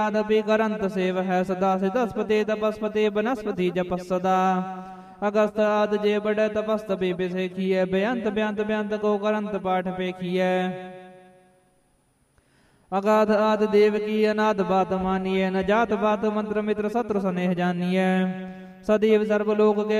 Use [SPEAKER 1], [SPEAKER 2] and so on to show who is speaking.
[SPEAKER 1] आदपि करंत save है सदा सिदस्पति तपस्पति बनस्पति जपस सदा अगस्त आद जे बड़े तपस्तपि बिसेखिय बेअंत बेअंत बेअंत को करंत पाठ पेखिय अगाध आद देव की अनाद बात मानिय न जात बात मंत्र मित्र शत्रु स्नेह जानिय सदैव सर्वलोक के